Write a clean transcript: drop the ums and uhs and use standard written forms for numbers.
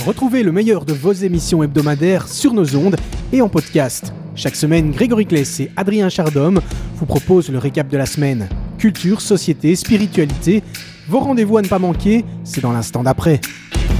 Retrouvez le meilleur de vos émissions hebdomadaires sur nos ondes et en podcast. Chaque semaine, Grégory Kless et Adrien Chardhomme vous proposent le récap de la semaine. Culture, société, spiritualité, vos rendez-vous à ne pas manquer, c'est dans l'instant d'après.